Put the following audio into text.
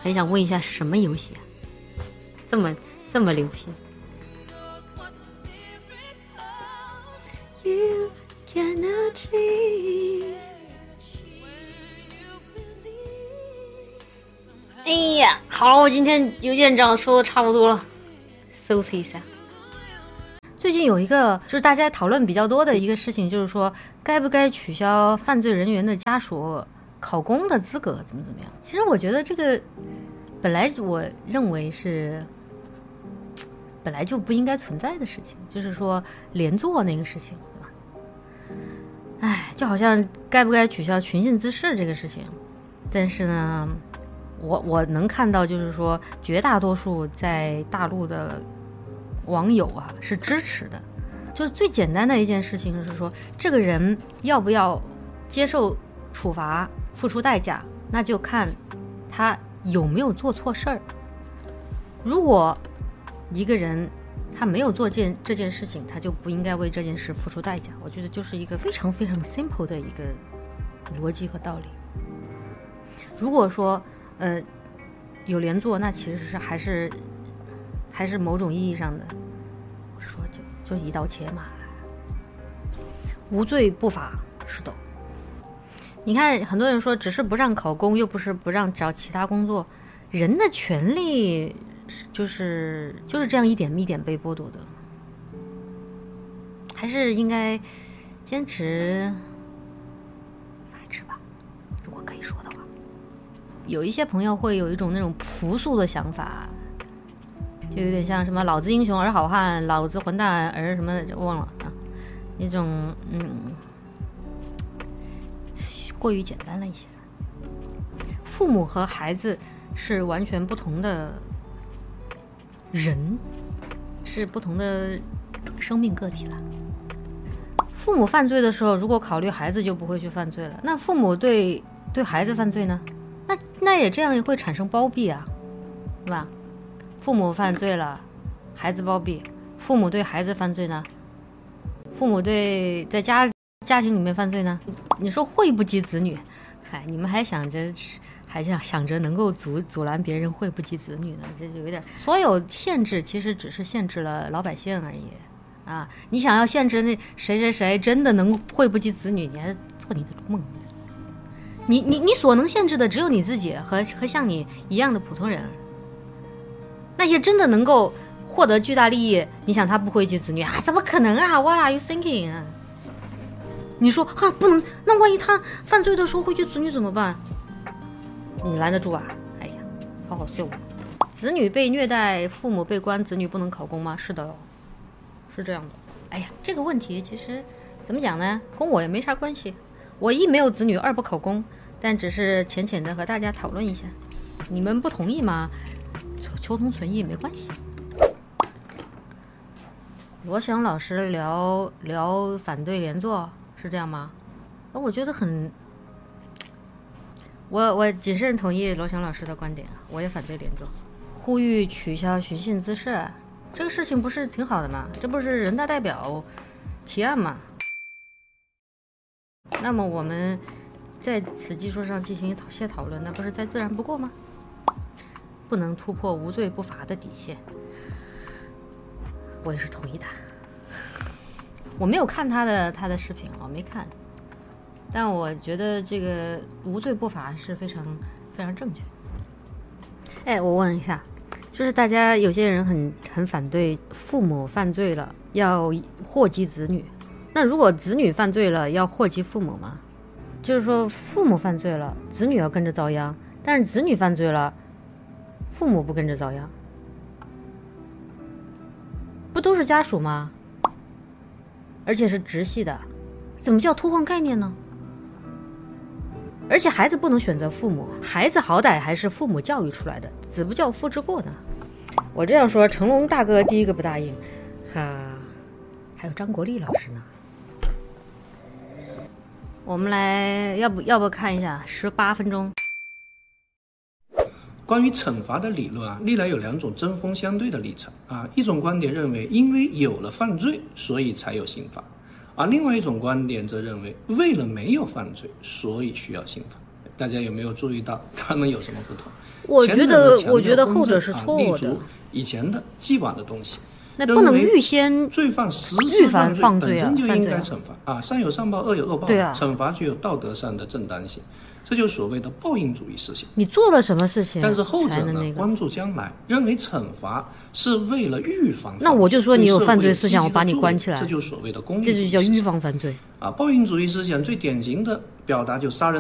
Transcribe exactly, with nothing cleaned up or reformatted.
很想问一下什么游戏啊，这么这么牛批。You cannot change。 哎呀，好，我今天邮件长说的差不多了，搜索一下。最近有一个就是大家讨论比较多的一个事情，就是说该不该取消犯罪人员的家属考公的资格，怎么怎么样？其实我觉得这个本来我认为是本来就不应该存在的事情，就是说连坐那个事情，对吧？哎，就好像该不该取消群信滋事这个事情，但是呢。我我能看到，就是说，绝大多数在大陆的网友啊是支持的。就是最简单的一件事情是说，这个人要不要接受处罚、付出代价，那就看他有没有做错事儿。如果一个人他没有做件这件事情，他就不应该为这件事付出代价。我觉得就是一个非常非常 simple 的一个逻辑和道理。如果说呃，有连坐，那其实是还是还是某种意义上的，说就就一刀切嘛，无罪不罚，是的。你看，很多人说只是不让考公，又不是不让找其他工作，人的权利就是就是这样一点一点被剥夺的，还是应该坚持法治吧，如果可以说的话。有一些朋友会有一种那种朴素的想法，就有点像什么老子英雄儿好汉，老子混蛋儿什么的，忘了啊，那种嗯过于简单了一些。父母和孩子是完全不同的人，是不同的生命个体了。父母犯罪的时候，如果考虑孩子就不会去犯罪了，那父母对对孩子犯罪呢？那那也这样也会产生包庇啊，对吧？父母犯罪了，孩子包庇；父母对孩子犯罪呢，父母对在家家庭里面犯罪呢，你说惠不及子女，嗨，你们还想着还想想着能够阻阻拦别人惠不及子女呢？这就有点，所有限制其实只是限制了老百姓而已啊！你想要限制那谁谁谁真的能惠不及子女，你还做你的梦。你你你所能限制的只有你自己和和像你一样的普通人，那些真的能够获得巨大利益，你想他不惠及子女啊？怎么可能啊 ？What are you thinking 啊？你说哈不能，那万一他犯罪的时候惠及子女怎么办？你拦得住啊？哎呀，好好笑！子女被虐待，父母被关，子女不能考公吗？是的哦，是这样的。哎呀，这个问题其实怎么讲呢？跟我也没啥关系。我一没有子女，二不考公，但只是浅浅的和大家讨论一下，你们不同意吗？求同存异没关系。罗翔老师聊聊反对连坐是这样吗？我觉得很，我我谨慎同意罗翔老师的观点，我也反对连坐，呼吁取消寻衅滋事，这个事情不是挺好的吗？这不是人大代表提案吗？那么我们在此基础上进行一些讨论，那不是再自然不过吗？不能突破无罪不罚的底线，我也是同意的。我没有看他的他的视频，我没看，但我觉得这个无罪不罚是非常非常正确。哎，我问一下，就是大家有些人很很反对父母犯罪了要祸及子女。那如果子女犯罪了要祸及父母吗？就是说父母犯罪了子女要跟着遭殃，但是子女犯罪了父母不跟着遭殃，不都是家属吗？而且是直系的，怎么叫偷换概念呢？而且孩子不能选择父母，孩子好歹还是父母教育出来的，子不教父之过呢。我这样说成龙大哥第一个不答应，哈，还有张国立老师呢。我们来，要不要不看一下十八分钟。 关于惩罚的理论啊，历来有两种针锋相对的立场啊。一种观点认为，因为有了犯罪，所以才有刑罚；而另外一种观点则认为，为了没有犯罪，所以需要刑罚。 大家有没有注意到他们有什么不同？ 我觉得，我觉得公后者是正啊错误的。 立足以前的既往的东西， 那不能预先罪犯实预施防犯罪啊本身就应该犯惩罚啊，善有善报，恶有恶报， 对啊惩罚具有道德上的正当性，这就是所谓的报应主义思想。 你做了什么事情， 但是后者呢， 才能那个？ 关注将来，认为惩罚是为了预防犯罪。 那我就说你有犯罪思想， 对社会有积极的我把你作用关起来， 这就是所谓的公益这主义思想就叫预防犯罪。 啊。报应主义思想最典型的表达就杀人。